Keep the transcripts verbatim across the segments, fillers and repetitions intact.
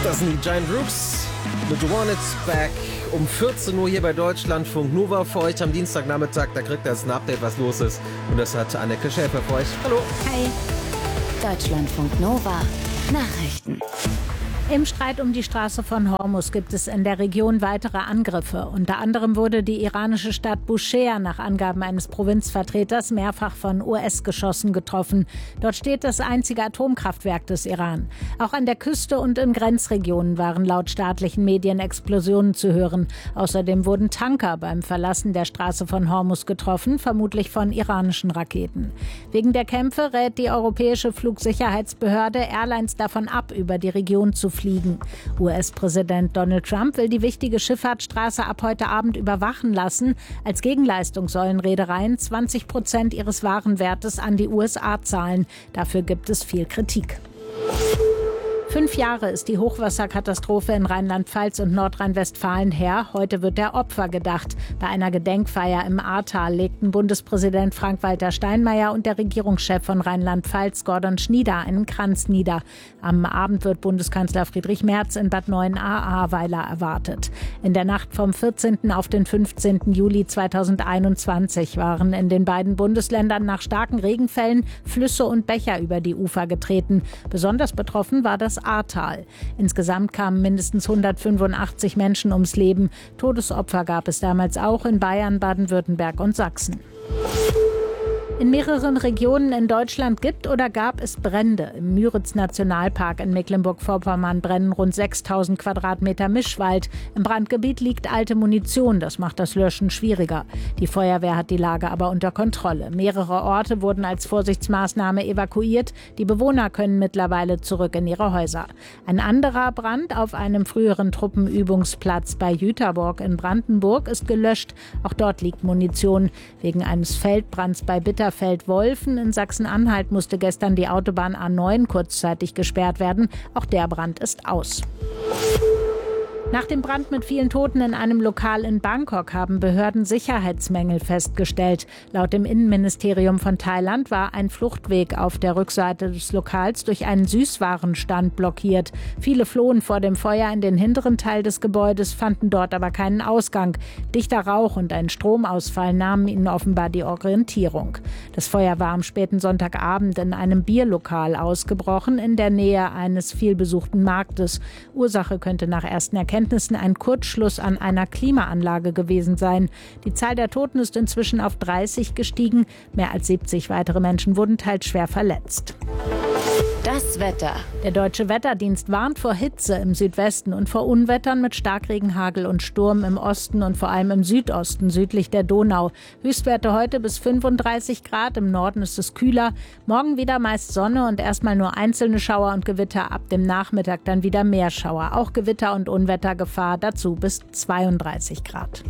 Das sind die Giant Rooks mit One It's Back um vierzehn Uhr hier bei Deutschlandfunk Nova für euch am Dienstagnachmittag. Da kriegt ihr jetzt ein Update, was los ist. Und das hat Anneke Schäfer für euch. Hallo. Hi. Deutschlandfunk Nova. Nachrichten. Im Streit um die Straße von Hormuz gibt es in der Region weitere Angriffe. Unter anderem wurde die iranische Stadt Bushehr nach Angaben eines Provinzvertreters mehrfach von U S-Geschossen getroffen. Dort steht das einzige Atomkraftwerk des Iran. Auch an der Küste und in Grenzregionen waren laut staatlichen Medien Explosionen zu hören. Außerdem wurden Tanker beim Verlassen der Straße von Hormuz getroffen, vermutlich von iranischen Raketen. Wegen der Kämpfe rät die europäische Flugsicherheitsbehörde Airlines davon ab, über die Region zu fliegen. U S-Präsident Donald Trump will die wichtige Schifffahrtsstraße ab heute Abend überwachen lassen. Als Gegenleistung sollen Reedereien zwanzig Prozent ihres Warenwertes an die U S A zahlen. Dafür gibt es viel Kritik. Fünf Jahre ist die Hochwasserkatastrophe in Rheinland-Pfalz und Nordrhein-Westfalen her. Heute wird der Opfer gedacht. Bei einer Gedenkfeier im Ahrtal legten Bundespräsident Frank-Walter Steinmeier und der Regierungschef von Rheinland-Pfalz Gordon Schnieder einen Kranz nieder. Am Abend wird Bundeskanzler Friedrich Merz in Bad Neuenahr-Ahrweiler erwartet. In der Nacht vom vierzehnten auf den fünfzehnten Juli zweitausendeinundzwanzig waren in den beiden Bundesländern nach starken Regenfällen Flüsse und Bächer über die Ufer getreten. Besonders betroffen war das Ahrtal. Insgesamt kamen mindestens hundertfünfundachtzig Menschen ums Leben. Todesopfer gab es damals auch in Bayern, Baden-Württemberg und Sachsen. In mehreren Regionen in Deutschland gibt oder gab es Brände. Im Müritz-Nationalpark in Mecklenburg-Vorpommern brennen rund sechstausend Quadratmeter Mischwald. Im Brandgebiet liegt alte Munition. Das macht das Löschen schwieriger. Die Feuerwehr hat die Lage aber unter Kontrolle. Mehrere Orte wurden als Vorsichtsmaßnahme evakuiert. Die Bewohner können mittlerweile zurück in ihre Häuser. Ein anderer Brand auf einem früheren Truppenübungsplatz bei Jüterborg in Brandenburg ist gelöscht. Auch dort liegt Munition. Wegen eines Feldbrands bei Bitterfeld Wolfen in Sachsen-Anhalt musste gestern die Autobahn A neun kurzzeitig gesperrt werden. Auch der Brand ist aus. Nach dem Brand mit vielen Toten in einem Lokal in Bangkok haben Behörden Sicherheitsmängel festgestellt. Laut dem Innenministerium von Thailand war ein Fluchtweg auf der Rückseite des Lokals durch einen Süßwarenstand blockiert. Viele flohen vor dem Feuer in den hinteren Teil des Gebäudes, fanden dort aber keinen Ausgang. Dichter Rauch und ein Stromausfall nahmen ihnen offenbar die Orientierung. Das Feuer war am späten Sonntagabend in einem Bierlokal ausgebrochen, in der Nähe eines vielbesuchten Marktes. Ursache könnte nach ersten Erkenntnissen ein Kurzschluss an einer Klimaanlage gewesen sein. Die Zahl der Toten ist inzwischen auf dreißig gestiegen. Mehr als siebzig weitere Menschen wurden teils schwer verletzt. Das Wetter. Der Deutsche Wetterdienst warnt vor Hitze im Südwesten und vor Unwettern mit Starkregen, Hagel und Sturm im Osten und vor allem im Südosten, südlich der Donau. Höchstwerte heute bis fünfunddreißig Grad, im Norden ist es kühler. Morgen wieder meist Sonne und erstmal nur einzelne Schauer und Gewitter, ab dem Nachmittag dann wieder mehr Schauer. Auch Gewitter- und Unwettergefahr, dazu bis zweiunddreißig Grad.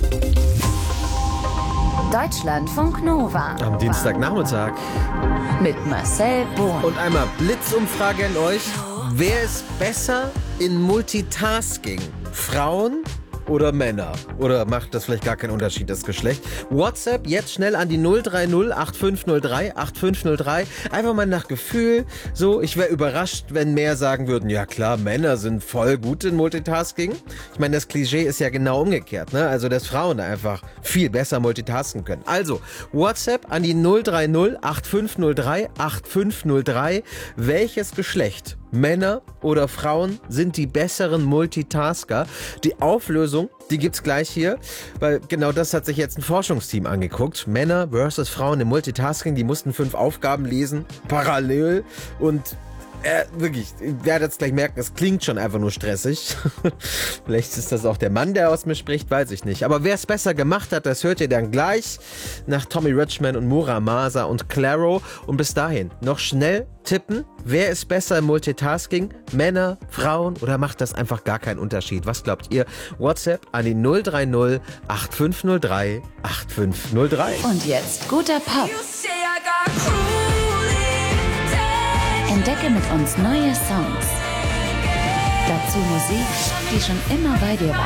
Deutschlandfunk Nova. Am Dienstagnachmittag. Mit Marcel Bohn. Und einmal Blitzumfrage an euch. Wer ist besser in Multitasking? Frauen oder Männer? Oder macht das vielleicht gar keinen Unterschied, das Geschlecht? WhatsApp jetzt schnell an die null drei null acht fünf null drei acht fünf null drei. Einfach mal nach Gefühl. So, ich wäre überrascht, wenn mehr sagen würden, ja klar, Männer sind voll gut in Multitasking. Ich meine, das Klischee ist ja genau umgekehrt, ne? Also, dass Frauen einfach viel besser multitasken können. Also, WhatsApp an die null drei null acht fünf null drei acht fünf null drei. Welches Geschlecht? Männer oder Frauen sind die besseren Multitasker? Die Auflösung, die gibt's gleich hier, weil genau das hat sich jetzt ein Forschungsteam angeguckt. Männer versus Frauen im Multitasking, die mussten fünf Aufgaben lesen, parallel, und Äh, wirklich, ihr werdet es gleich merken, es klingt schon einfach nur stressig. Vielleicht ist das auch der Mann, der aus mir spricht, weiß ich nicht. Aber wer es besser gemacht hat, das hört ihr dann gleich nach Tommy Richman und Muramasa und Claro. Und bis dahin noch schnell tippen, wer ist besser im Multitasking? Männer, Frauen, oder macht das einfach gar keinen Unterschied? Was glaubt ihr? WhatsApp an die null drei null acht fünf null drei acht fünf null drei. Und jetzt guter Pop. Entdecke mit uns neue Songs. Dazu Musik, die schon immer bei dir war.